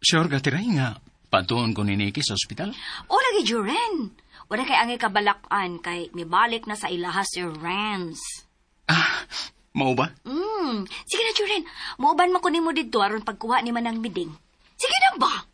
Sure ka tiray nga, patuon ko ni Nikki sa ospital? O lagi, Juren. Wala kay angay kabalakan kay mibalik na sa ilahas si Rance. Mao ba? Sige na, Juren. Muuban mo kunin mo dito aron pagkuha ni Manang Miding. Sige na ba?